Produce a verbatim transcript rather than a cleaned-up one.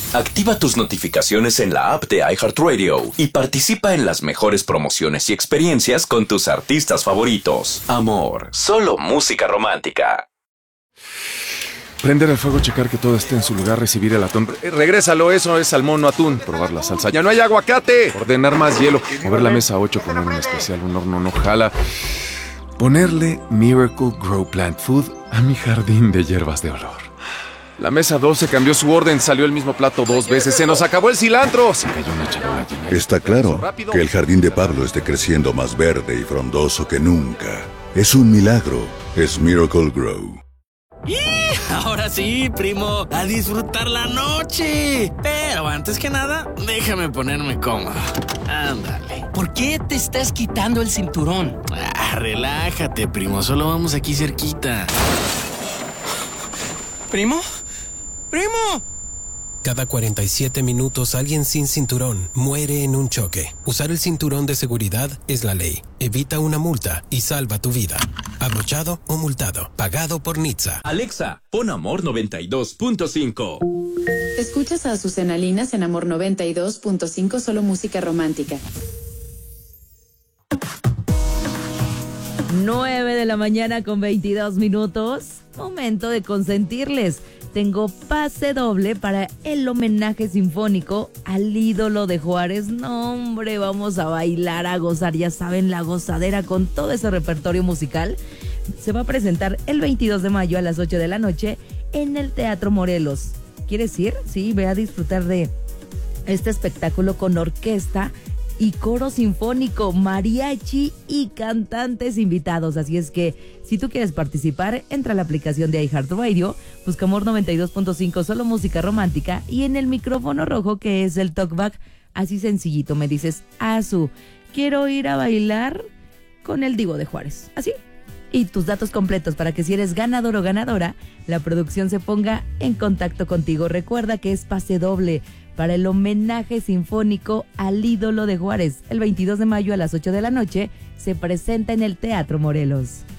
Activa tus notificaciones en la app de iHeartRadio y participa en las mejores promociones y experiencias con tus artistas favoritos. Amor, solo música romántica. Prender el fuego, checar que todo esté en su lugar, recibir el atún. Eh, regrésalo, eso es salmón, no atún. Probar la salsa. ¡Ya no hay aguacate! Ordenar más hielo. Mover la mesa ocho, poner un especial, un horno no jala. Ponerle Miracle Grow Plant Food a mi jardín de hierbas de olor. La mesa doce cambió su orden, salió el mismo plato dos veces. ¡Se nos acabó el cilantro! Se cayó una charola llena. Está claro que el jardín de Pablo esté creciendo más verde y frondoso que nunca. Es un milagro. Es Miracle Grow. ¡Y! Ahora sí, primo, a disfrutar la noche. Pero antes que nada, déjame ponerme cómodo. Ándale. ¿Por qué te estás quitando el cinturón? Ah, relájate, primo, solo vamos aquí cerquita. ¿Primo? ¡Primo! Cada cuarenta y siete minutos alguien sin cinturón muere en un choque. Usar el cinturón de seguridad es la ley. Evita una multa y salva tu vida. Abrochado o multado. Pagado por N H T S A. Alexa, pon Amor noventa y dos punto cinco. Escuchas a Azucena Linas en Amor noventa y dos punto cinco, solo música romántica. nueve de la mañana con veintidós minutos. Momento de consentirles. Tengo pase doble para el homenaje sinfónico al ídolo de Juárez. No, hombre, vamos a bailar, a gozar. Ya saben, la gozadera con todo ese repertorio musical. Se va a presentar el veintidós de mayo a las ocho de la noche en el Teatro Morelos. ¿Quieres ir? Sí, ve a disfrutar de este espectáculo con orquesta y coro sinfónico, mariachi y cantantes invitados. Así es que si tú quieres participar, entra a la aplicación de iHeartRadio, busca Amor noventa y dos punto cinco, solo música romántica, y en el micrófono rojo, que es el talkback, así sencillito, me dices: Azu, quiero ir a bailar con el Divo de Juárez. Así. Y tus datos completos para que, si eres ganador o ganadora, la producción se ponga en contacto contigo. Recuerda que es pase doble para el homenaje sinfónico al ídolo de Juárez. El veintidós de mayo a las ocho de la noche se presenta en el Teatro Morelos.